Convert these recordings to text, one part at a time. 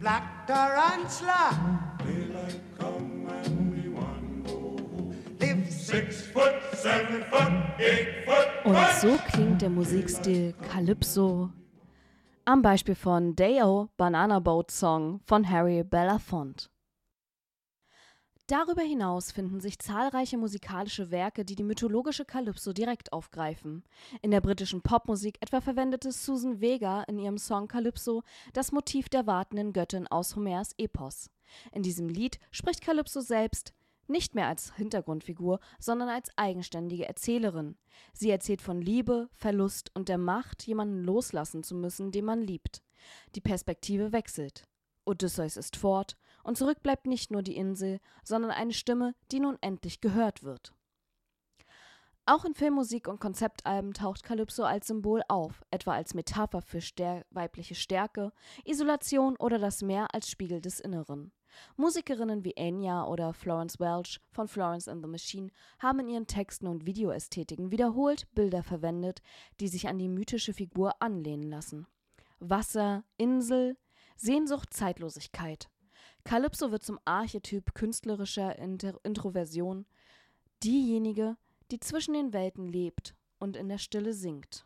Black tarantula. Daylight come and we want go home. Live 6 foot, 7 foot, 8 foot. Und so klingt der Musikstil Calypso am Beispiel von Day-O Banana Boat Song von Harry Belafonte. Darüber hinaus finden sich zahlreiche musikalische Werke, die die mythologische Calypso direkt aufgreifen. In der britischen Popmusik etwa verwendete Susan Vega in ihrem Song Calypso das Motiv der wartenden Göttin aus Homers Epos. In diesem Lied spricht Calypso selbst nicht mehr als Hintergrundfigur, sondern als eigenständige Erzählerin. Sie erzählt von Liebe, Verlust und der Macht, jemanden loslassen zu müssen, den man liebt. Die Perspektive wechselt. Odysseus ist fort und zurück bleibt nicht nur die Insel, sondern eine Stimme, die nun endlich gehört wird. Auch in Filmmusik und Konzeptalben taucht Calypso als Symbol auf, etwa als Metapher für weibliche Stärke, Isolation oder das Meer als Spiegel des Inneren. Musikerinnen wie Enya oder Florence Welch von Florence and the Machine haben in ihren Texten und Videoästhetiken wiederholt Bilder verwendet, die sich an die mythische Figur anlehnen lassen. Wasser, Insel, Sehnsucht, Zeitlosigkeit. Calypso wird zum Archetyp künstlerischer Introversion, diejenige, die zwischen den Welten lebt und in der Stille singt.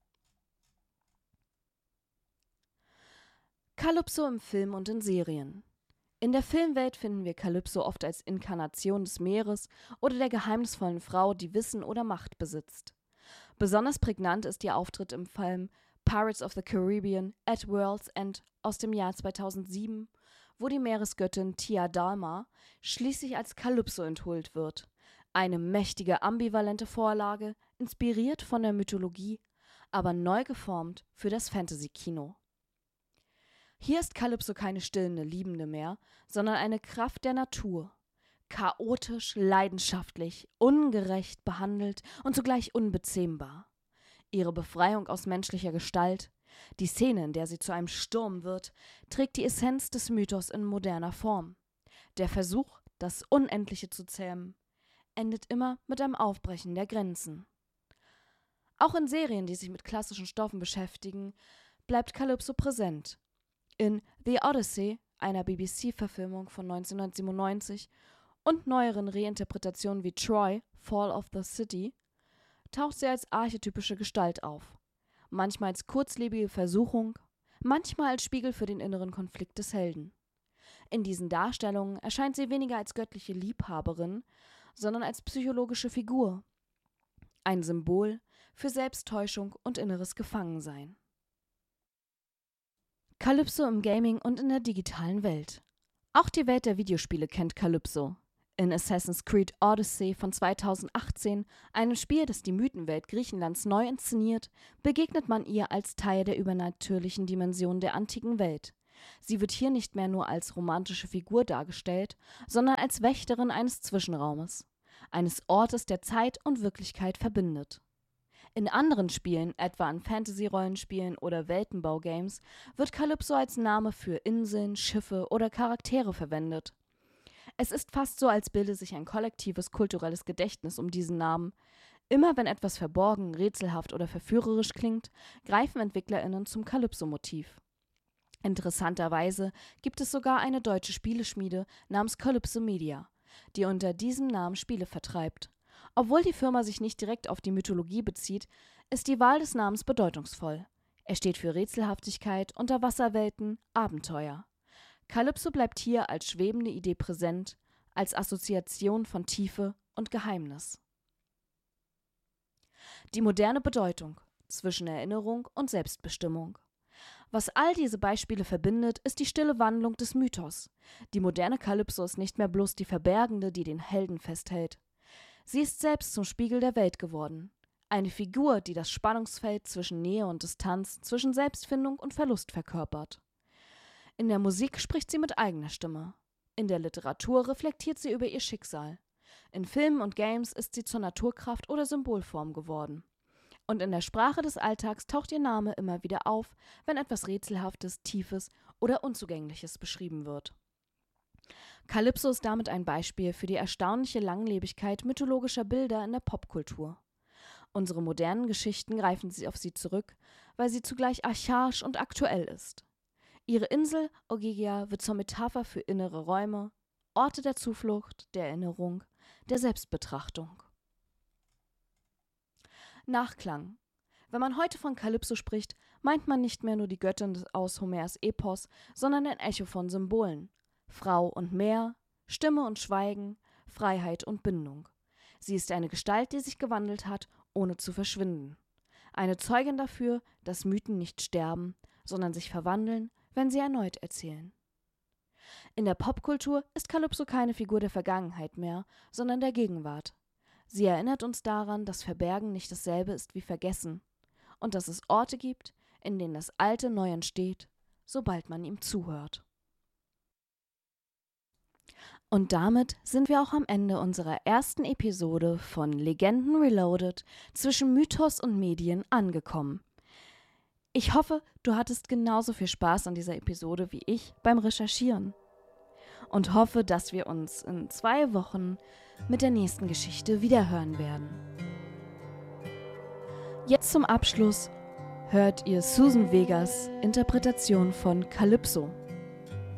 Calypso im Film und in Serien. In der Filmwelt finden wir Calypso oft als Inkarnation des Meeres oder der geheimnisvollen Frau, die Wissen oder Macht besitzt. Besonders prägnant ist ihr Auftritt im Film Pirates of the Caribbean at World's End aus dem Jahr 2007, wo die Meeresgöttin Tia Dalma schließlich als Calypso enthüllt wird. Eine mächtige, ambivalente Vorlage, inspiriert von der Mythologie, aber neu geformt für das Fantasy-Kino. Hier ist Calypso keine stillende Liebende mehr, sondern eine Kraft der Natur. Chaotisch, leidenschaftlich, ungerecht behandelt und zugleich unbezähmbar. Ihre Befreiung aus menschlicher Gestalt, die Szene, in der sie zu einem Sturm wird, trägt die Essenz des Mythos in moderner Form. Der Versuch, das Unendliche zu zähmen, endet immer mit einem Aufbrechen der Grenzen. Auch in Serien, die sich mit klassischen Stoffen beschäftigen, bleibt Calypso präsent. In The Odyssey, einer BBC-Verfilmung von 1997, und neueren Reinterpretationen wie Troy, Fall of the City, taucht sie als archetypische Gestalt auf. Manchmal als kurzlebige Versuchung, manchmal als Spiegel für den inneren Konflikt des Helden. In diesen Darstellungen erscheint sie weniger als göttliche Liebhaberin, sondern als psychologische Figur. Ein Symbol für Selbsttäuschung und inneres Gefangensein. Calypso im Gaming und in der digitalen Welt. Auch die Welt der Videospiele kennt Calypso. In Assassin's Creed Odyssey von 2018, einem Spiel, das die Mythenwelt Griechenlands neu inszeniert, begegnet man ihr als Teil der übernatürlichen Dimension der antiken Welt. Sie wird hier nicht mehr nur als romantische Figur dargestellt, sondern als Wächterin eines Zwischenraumes, eines Ortes, der Zeit und Wirklichkeit verbindet. In anderen Spielen, etwa in Fantasy-Rollenspielen oder Weltenbau-Games, wird Calypso als Name für Inseln, Schiffe oder Charaktere verwendet. Es ist fast so, als bilde sich ein kollektives kulturelles Gedächtnis um diesen Namen. Immer wenn etwas verborgen, rätselhaft oder verführerisch klingt, greifen EntwicklerInnen zum Calypso-Motiv. Interessanterweise gibt es sogar eine deutsche Spieleschmiede namens Calypso Media, die unter diesem Namen Spiele vertreibt. Obwohl die Firma sich nicht direkt auf die Mythologie bezieht, ist die Wahl des Namens bedeutungsvoll. Er steht für Rätselhaftigkeit, Unterwasserwelten, Abenteuer. Calypso bleibt hier als schwebende Idee präsent, als Assoziation von Tiefe und Geheimnis. Die moderne Bedeutung zwischen Erinnerung und Selbstbestimmung. Was all diese Beispiele verbindet, ist die stille Wandlung des Mythos. Die moderne Calypso ist nicht mehr bloß die Verbergende, die den Helden festhält. Sie ist selbst zum Spiegel der Welt geworden. Eine Figur, die das Spannungsfeld zwischen Nähe und Distanz, zwischen Selbstfindung und Verlust verkörpert. In der Musik spricht sie mit eigener Stimme. In der Literatur reflektiert sie über ihr Schicksal. In Filmen und Games ist sie zur Naturkraft oder Symbolform geworden. Und in der Sprache des Alltags taucht ihr Name immer wieder auf, wenn etwas Rätselhaftes, Tiefes oder Unzugängliches beschrieben wird. Calypso ist damit ein Beispiel für die erstaunliche Langlebigkeit mythologischer Bilder in der Popkultur. Unsere modernen Geschichten greifen auf sie zurück, weil sie zugleich archaisch und aktuell ist. Ihre Insel Ogygia wird zur Metapher für innere Räume, Orte der Zuflucht, der Erinnerung, der Selbstbetrachtung. Nachklang. Wenn man heute von Kalypso spricht, meint man nicht mehr nur die Göttin aus Homers Epos, sondern ein Echo von Symbolen. Frau und Meer, Stimme und Schweigen, Freiheit und Bindung. Sie ist eine Gestalt, die sich gewandelt hat, ohne zu verschwinden. Eine Zeugin dafür, dass Mythen nicht sterben, sondern sich verwandeln, wenn sie erneut erzählen. In der Popkultur ist Kalypso keine Figur der Vergangenheit mehr, sondern der Gegenwart. Sie erinnert uns daran, dass Verbergen nicht dasselbe ist wie Vergessen und dass es Orte gibt, in denen das Alte neu entsteht, sobald man ihm zuhört. Und damit sind wir auch am Ende unserer ersten Episode von Legenden Reloaded zwischen Mythos und Medien angekommen. Ich hoffe, du hattest genauso viel Spaß an dieser Episode wie ich beim Recherchieren. Und hoffe, dass wir uns in 2 Wochen mit der nächsten Geschichte wiederhören werden. Jetzt zum Abschluss hört ihr Susan Vegas Interpretation von Kalypso.